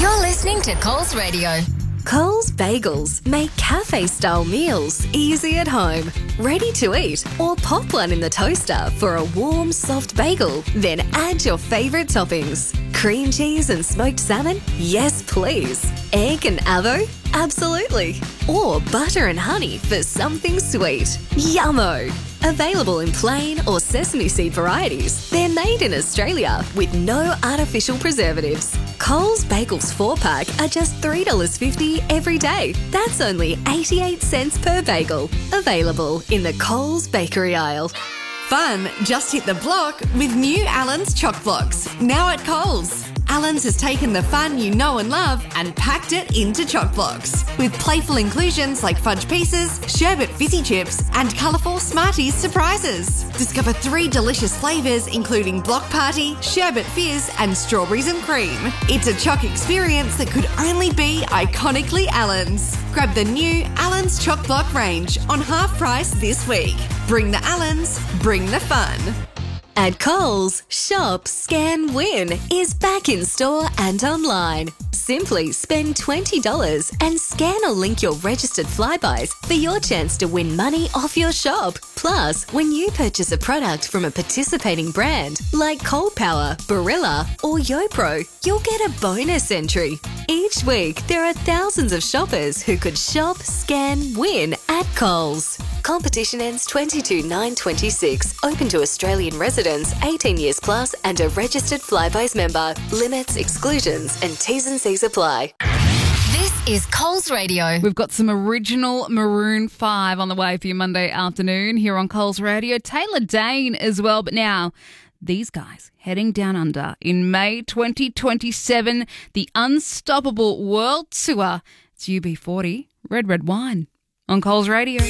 You're listening to Coles Radio. Coles Bagels make cafe-style meals easy at home. Ready to eat or pop one in the toaster for a warm, soft bagel. Then add your favourite toppings. Cream cheese and smoked salmon? Yes, please. Egg and avo? Absolutely. Or butter and honey for something sweet. Yummo! Available in plain or sesame seed varieties. They're made in Australia with no artificial preservatives. Coles Bagels 4-pack are just $3.50 every day. That's only 88 cents per bagel. Available in the Coles bakery aisle. Fun just hit the block with new Allen's Choc Blocks, now at Coles. Allen's has taken the fun you know and love and packed it into Choc Blocks with playful inclusions like fudge pieces, sherbet fizzy chips and colourful Smarties surprises. Discover 3 delicious flavours including Block Party, Sherbet Fizz and Strawberries and Cream. It's a Choc experience that could only be iconically Allen's. Grab the new Allen's Choc Block range on half price this week. Bring the Allen's, bring the fun. At Coles, Shop, Scan, Win is back in store and online. Simply spend $20 and scan or link your registered Flybuys for your chance to win money off your shop. Plus, when you purchase a product from a participating brand like Cold Power, Barilla or YoPro, you'll get a bonus entry. Each week, there are thousands of shoppers who could shop, scan, win at Coles. Competition ends 22/9/26. Open to Australian residents 18 years plus and a registered Flybuys member. Limits, exclusions and T's and C's apply. This is Coles Radio. We've got some original Maroon 5 on the way for your Monday afternoon here on Coles Radio. Taylor Dane as well. But now, these guys heading down under in May 2027, the Unstoppable World Tour. It's UB40, Red Red Wine on Coles Radio.